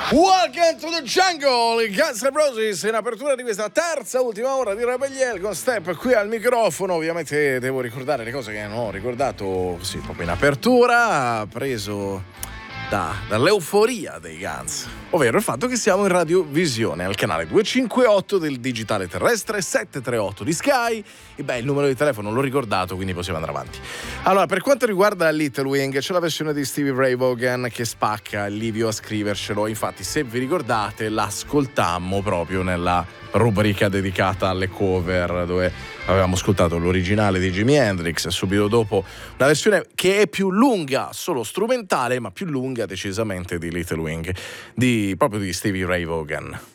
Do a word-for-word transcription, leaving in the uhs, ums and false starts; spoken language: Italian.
Welcome to the jungle, i Guns N' Roses in apertura di questa terza ultima ora di Rebellion con Step qui al microfono. Ovviamente devo ricordare le cose che non ho ricordato così proprio in apertura, preso da, dall'euforia dei Guns, ovvero il fatto che siamo in radiovisione al canale duecentocinquantotto del digitale terrestre, settecentotrentotto di Sky. E beh, il numero di telefono l'ho ricordato, quindi possiamo andare avanti. Allora, per quanto riguarda Little Wing, c'è la versione di Stevie Ray Vaughan che spacca, Livio a scrivercelo. Infatti, se vi ricordate, l'ascoltammo proprio nella rubrica dedicata alle cover, dove avevamo ascoltato l'originale di Jimi Hendrix, subito dopo una versione che è più lunga, solo strumentale, ma più lunga decisamente di Little Wing, di, proprio di Stevie Ray Vaughan.